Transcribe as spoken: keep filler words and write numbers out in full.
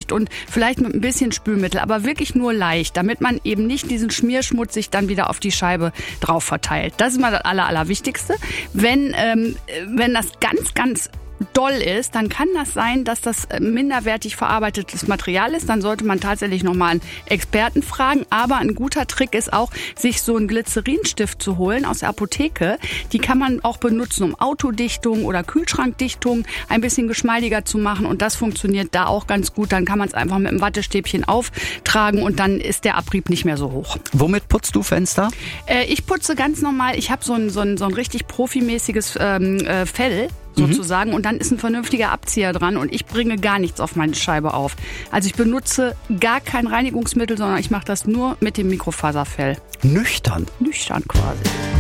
Stift und vielleicht mit ein bisschen Spülmittel, aber wirklich nur leicht, damit man eben nicht diesen Schmierschmutz sich dann wieder auf die Scheibe drauf verteilt. Das ist mal das Aller, Allerwichtigste. Wenn, ähm, wenn das ganz, ganz doll ist, dann kann das sein, dass das minderwertig verarbeitetes Material ist. Dann sollte man tatsächlich nochmal einen Experten fragen. Aber ein guter Trick ist auch, sich so einen Glycerinstift zu holen aus der Apotheke. Die kann man auch benutzen, um Autodichtung oder Kühlschrankdichtung ein bisschen geschmeidiger zu machen. Und das funktioniert da auch ganz gut. Dann kann man es einfach mit einem Wattestäbchen auftragen und dann ist der Abrieb nicht mehr so hoch. Womit putzt du Fenster? Äh, ich putze ganz normal. Ich habe so ein, so ein, so ein richtig profimäßiges ähm, äh, Fell. sozusagen. Und dann ist ein vernünftiger Abzieher dran und ich bringe gar nichts auf meine Scheibe auf. Also ich benutze gar kein Reinigungsmittel, sondern ich mache das nur mit dem Mikrofaserfell. Nüchtern? Nüchtern quasi.